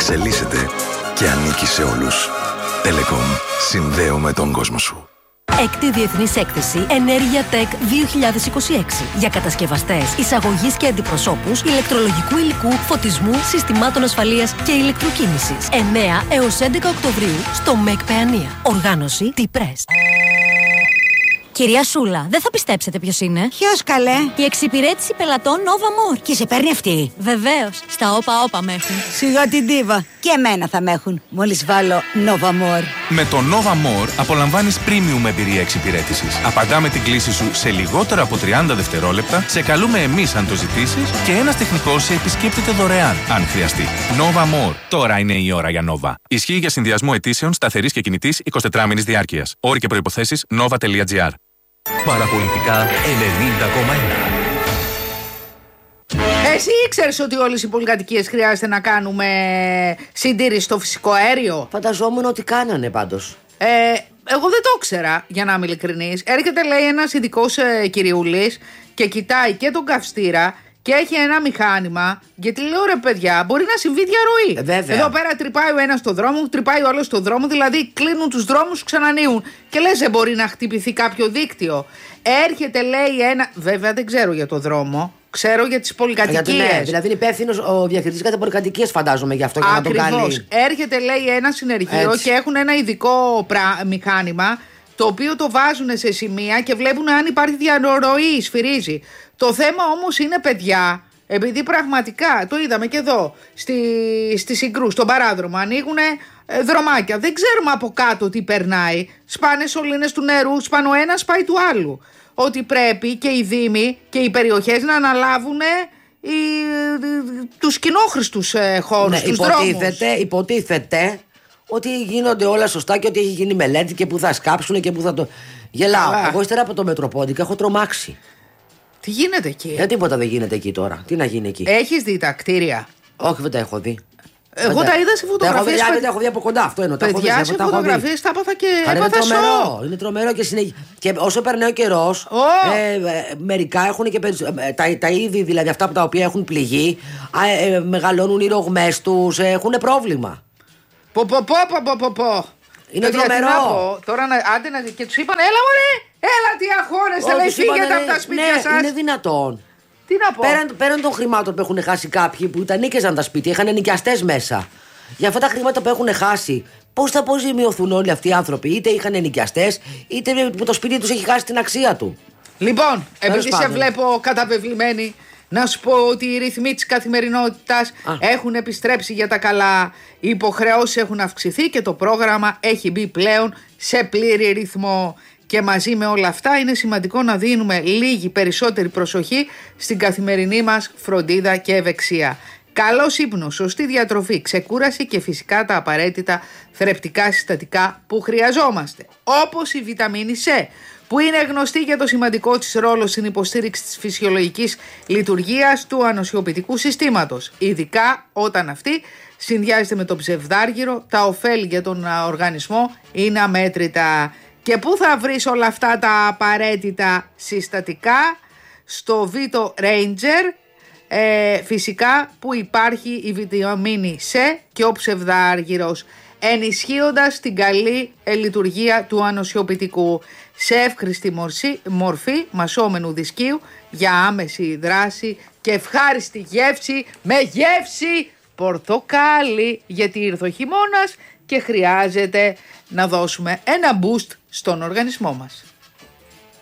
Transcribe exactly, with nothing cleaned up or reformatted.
εξελίσσεται και ανήκει σε όλους. Telecom. Συνδέουμε τον κόσμο σου. Έκτη Διεθνής Έκθεση Ενέργεια Tech δύο χιλιάδες είκοσι έξι για κατασκευαστές, εισαγωγής και αντιπροσώπους, ηλεκτρολογικού υλικού, φωτισμού, συστημάτων ασφαλείας και ηλεκτροκίνησης. εννέα έως έντεκα Οκτωβρίου στο ΜΕΚ Παιανία. Οργάνωση T-Press. Κυρία Σούλα, δεν θα πιστέψετε ποιος είναι. Ποιος, καλέ? Η εξυπηρέτηση πελατών Nova More. Και σε παίρνει αυτή? Βεβαίως. Στα όπα όπα με έχουν. Σιγά την ντίβα. Και εμένα θα με έχουν. Μόλις βάλω Nova More. Με το Nova More απολαμβάνεις premium εμπειρία εξυπηρέτησης. Απαντάμε την κλήση σου σε λιγότερα από τριάντα δευτερόλεπτα, σε καλούμε εμείς αν το ζητήσεις και ένας τεχνικός σε επισκέπτεται δωρεάν αν χρειαστεί. Nova More. Τώρα είναι η ώρα για Nova. Ισχύει για συνδυασμό αιτήσεων σταθερής και κινητής εικοσιτετράμηνης διάρκειας. Όροι και προϋποθέσεις nova.gr. Παραπολιτικά ενενήντα κόμμα ένα. Εσύ ήξερες ότι όλες οι πολυκατοικίες χρειάζεται να κάνουμε συντήρηση στο φυσικό αέριο? Φανταζόμουν ότι κάνανε πάντως. Ε, εγώ δεν το ήξερα, για να είμαι ειλικρινής. Έρχεται, λέει, ένας ειδικός ε, κυριούλης και κοιτάει και τον καυστήρα και έχει ένα μηχάνημα. Γιατί λέω, ρε παιδιά, μπορεί να συμβεί διαρροή. Ε, Εδώ πέρα τρυπάει ο ένας στο δρόμο, τρυπάει ο άλλος στο δρόμο, δηλαδή κλείνουν τους δρόμους, ξανανοίγουν. Και λες, δεν μπορεί να χτυπηθεί κάποιο δίκτυο. Έρχεται, λέει, ένα. Βέβαια δεν ξέρω για το δρόμο. Ξέρω για τις πολυκατοικίες. Ναι, δηλαδή είναι υπεύθυνος ο διαχειριστής κάθε πολυκατοικίας, φαντάζομαι, γι' αυτό, για να τον κάνει. Ακριβώς. Έρχεται, λέει, ένα συνεργείο Έτσι. και έχουν ένα ειδικό πρα... μηχάνημα, το οποίο το βάζουν σε σημεία και βλέπουν αν υπάρχει διαρροή, σφυρίζει. Το θέμα όμως είναι, παιδιά, επειδή πραγματικά το είδαμε και εδώ στη, στη Συγκρού, στον παράδρομο, ανοίγουν ε, δρομάκια. Δεν ξέρουμε από κάτω τι περνάει. Σπάνε σωλήνες του νερού, σπάνε ο ένας, πάει του άλλου. Ότι πρέπει και οι δήμοι και οι περιοχές να αναλάβουν οι, τους κοινόχρηστους ε, χώρους, Ναι, τους υποτίθεται, δρόμους. υποτίθεται ότι γίνονται όλα σωστά και ότι έχει γίνει μελέτη και που θα σκάψουν και που θα το. Γελάω. Καλά. Εγώ ύστερα από το Μετροπόντικα έχω τρομάξει. Τι γίνεται εκεί? Ε, τίποτα δεν γίνεται εκεί τώρα. Τι να γίνει εκεί. Έχεις δει τα κτίρια? Όχι, δεν τα έχω δει. Εγώ τα είδα σε φωτογραφίες. Τα έχω δει, τα έχω δει από κοντά, αυτό εννοώ. Παιδιά, σε φωτογραφίες τα έπαθα και είναι έπαθα τρομερό. σοκ. Είναι τρομερό και, συνεχ... και όσο περνάει ο καιρός, Oh. ε, ε, μερικά έχουν και περισσ... ε, τα, τα είδη, δηλαδή αυτά από τα οποία έχουν πληγεί, ε, ε, μεγαλώνουν οι ρογμές τους, ε, έχουν πρόβλημα. Πω πω πω πω πω πω. Είναι Παιδιά, τρομερό. τι να πω, τώρα να, άντε να, και τους είπαν, έλα μωρέ, έλα τι αγχώνεστε, λέει, φύγετε από τα σπίτια ναι, σας. Είναι δυνατόν. Τι να πω. Πέραν, πέραν των χρημάτων που έχουν χάσει κάποιοι που τα νίκαιζαν τα σπίτια, είχαν νοικιαστές μέσα. Για αυτά τα χρήματα που έχουν χάσει, πώς θα αποζημιωθούν όλοι αυτοί οι άνθρωποι? Είτε είχαν νοικιαστές, είτε που το σπίτι τους έχει χάσει την αξία του. Λοιπόν, επειδή σε πάντων. βλέπω καταβεβλημένη, να σου πω ότι οι ρυθμοί της καθημερινότητας Α. έχουν επιστρέψει για τα καλά. Οι υποχρεώσεις έχουν αυξηθεί και το πρόγραμμα έχει μπει πλέον σε πλήρη ρυθμό. Και μαζί με όλα αυτά είναι σημαντικό να δίνουμε λίγη περισσότερη προσοχή στην καθημερινή μας φροντίδα και ευεξία. Καλός ύπνος, σωστή διατροφή, ξεκούραση και φυσικά τα απαραίτητα θρεπτικά συστατικά που χρειαζόμαστε. Όπως η βιταμίνη C, που είναι γνωστή για το σημαντικό της ρόλο στην υποστήριξη της φυσιολογικής λειτουργίας του ανοσιοποιητικού συστήματος. Ειδικά όταν αυτή συνδυάζεται με το ψευδάργυρο, τα ωφέλη για τον οργανισμό είναι αμέτρητα. Και πού θα βρεις όλα αυτά τα απαραίτητα συστατικά? Στο Vito Ranger, ε, φυσικά, που υπάρχει η βιταμίνη C και ο ψευδάργυρος, ενισχύοντας την καλή ε, λειτουργία του ανοσιοποιητικού σε εύχρηστη μορφή, μορφή μασόμενου δισκίου για άμεση δράση και ευχάριστη γεύση με γεύση πορτοκάλι, γιατί ήρθε ο χειμώνας και χρειάζεται να δώσουμε ένα boost στον οργανισμό μας.